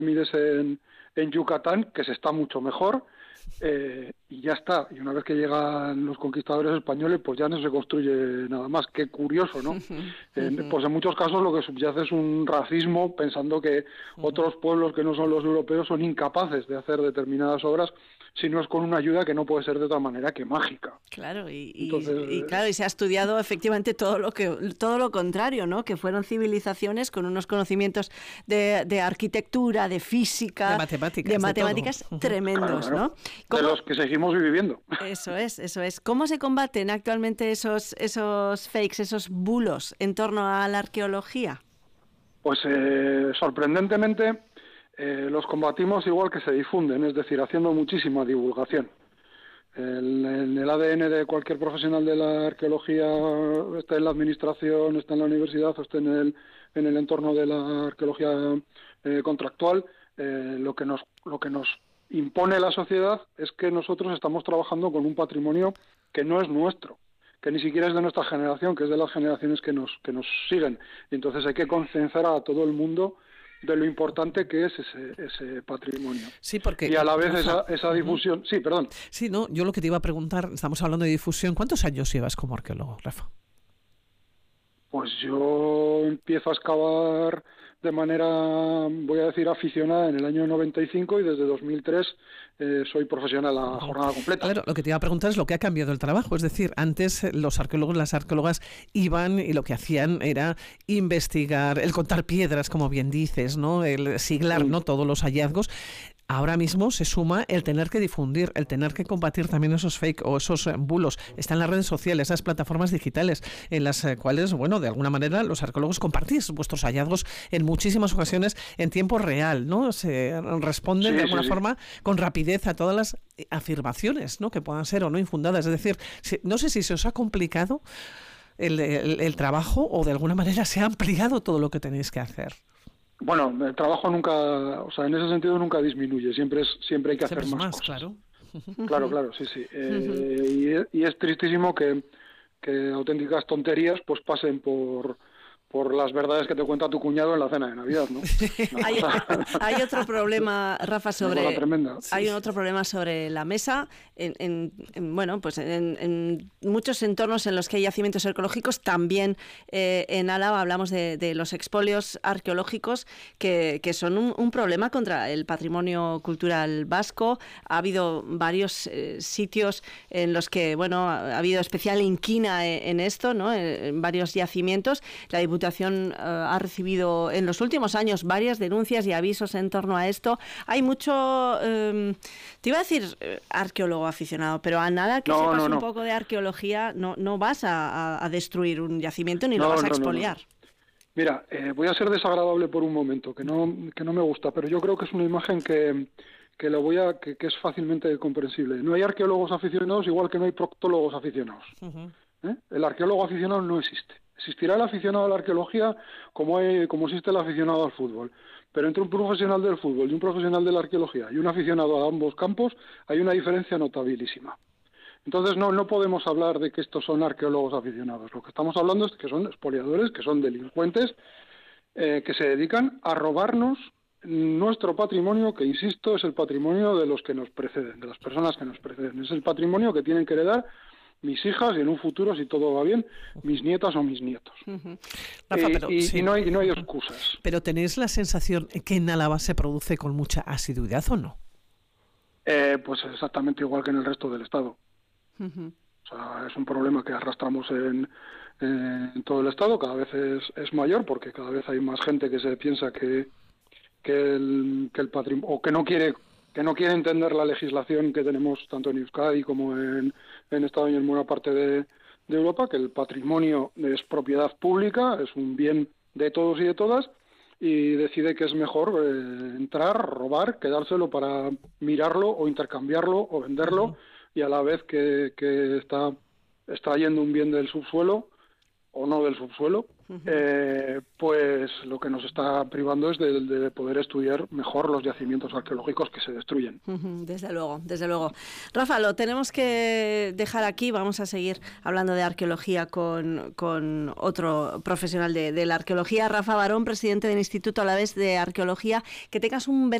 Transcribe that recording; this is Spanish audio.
pirámides en Yucatán, que se está mucho mejor, y ya está. Y una vez que llegan los conquistadores españoles, pues ya no se construye nada más. Qué curioso, ¿no? Pues en muchos casos lo que subyace es un racismo, pensando que otros pueblos que no son los europeos son incapaces de hacer determinadas obras, si no es con una ayuda que no puede ser de otra manera que mágica. Claro, Entonces, claro, y se ha estudiado efectivamente todo lo contrario, ¿no? Que fueron civilizaciones con unos conocimientos de arquitectura, de física, de matemáticas tremendos, claro. ¿no? De los que seguimos viviendo. Eso es. ¿Cómo se combaten actualmente esos fakes, esos bulos en torno a la arqueología? Pues sorprendentemente los combatimos igual que se difunden, es decir, haciendo muchísima divulgación. En el ADN de cualquier profesional de la arqueología, esté en la administración, esté en la universidad o esté en el entorno de la arqueología contractual, lo que nos impone la sociedad es que nosotros estamos trabajando con un patrimonio que no es nuestro, que ni siquiera es de nuestra generación, que es de las generaciones que nos siguen. Y entonces hay que concienciar a todo el mundo de lo importante que es ese patrimonio. Sí, porque, y a la vez esa difusión... Sí, perdón. Sí, no, yo lo que te iba a preguntar, estamos hablando de difusión, ¿cuántos años llevas como arqueólogo, Rafa? Pues yo empiezo a excavar de manera, voy a decir, aficionada en el año 95 y desde 2003 soy profesional a jornada completa. Claro, lo que te iba a preguntar es lo que ha cambiado el trabajo. Es decir, antes los arqueólogos, las arqueólogas iban y lo que hacían era investigar, el contar piedras, como bien dices, ¿no? El siglar, ¿no? Todos los hallazgos. Ahora mismo se suma el tener que difundir, el tener que combatir también esos fake o esos bulos. Están las redes sociales, esas plataformas digitales en las cuales, bueno, de alguna manera los arqueólogos compartís vuestros hallazgos en muchísimas ocasiones en tiempo real, ¿no? Se responden de alguna forma con rapidez a todas las afirmaciones, ¿no? Que puedan ser o no infundadas. Es decir, no sé si se os ha complicado el trabajo o de alguna manera se ha ampliado todo lo que tenéis que hacer. Bueno, el trabajo nunca, o sea, en ese sentido nunca disminuye, siempre hay que hacer más cosas. Claro. Claro, sí. Y es tristísimo que auténticas tonterías pues pasen por las verdades que te cuenta tu cuñado en la cena de Navidad, ¿no? Hay otro problema, Rafa, hay otro problema sobre la mesa en muchos entornos en los que hay yacimientos arqueológicos, también en Álava hablamos de los expolios arqueológicos que son un problema contra el patrimonio cultural vasco. Ha habido varios sitios en los que, bueno, ha habido especial inquina en esto, ¿no? En varios yacimientos. La Diputación ha recibido en los últimos años varias denuncias y avisos en torno a esto. Hay mucho, te iba a decir arqueólogo aficionado, pero a nada que sepas un poco de arqueología no vas a destruir un yacimiento ni lo vas a expoliar. Mira, voy a ser desagradable por un momento, que no me gusta, pero yo creo que es una imagen que es fácilmente comprensible. No hay arqueólogos aficionados igual que no hay proctólogos aficionados. El arqueólogo aficionado no existe. Existirá el aficionado a la arqueología como existe el aficionado al fútbol. Pero entre un profesional del fútbol y un profesional de la arqueología y un aficionado a ambos campos hay una diferencia notabilísima. Entonces no podemos hablar de que estos son arqueólogos aficionados. Lo que estamos hablando es que son expoliadores, que son delincuentes, que se dedican a robarnos nuestro patrimonio, que insisto, es el patrimonio de los que nos preceden, de las personas que nos preceden. Es el patrimonio que tienen que heredar mis hijas y en un futuro, si todo va bien, mis nietas o mis nietos. Rafa, y no hay excusas. Pero ¿tenéis la sensación que en Álava se produce con mucha asiduidad o no? Pues exactamente igual que en el resto del Estado. O sea, es un problema que arrastramos en todo el Estado, cada vez es mayor, porque cada vez hay más gente que se piensa que el patrimonio, o que no quiere entender la legislación que tenemos tanto en Euskadi como en Estado y en buena parte de Europa, que el patrimonio es propiedad pública, es un bien de todos y de todas, y decide que es mejor entrar, robar, quedárselo para mirarlo o intercambiarlo o venderlo, y a la vez que está extrayendo un bien del subsuelo o no del subsuelo, pues lo que nos está privando es de poder estudiar mejor los yacimientos arqueológicos que se destruyen. Desde luego, desde luego. Rafa, lo tenemos que dejar aquí. Vamos a seguir hablando de arqueología con otro profesional de la arqueología, Rafa Barón, presidente del Instituto Alavés de Arqueología. Que tengas un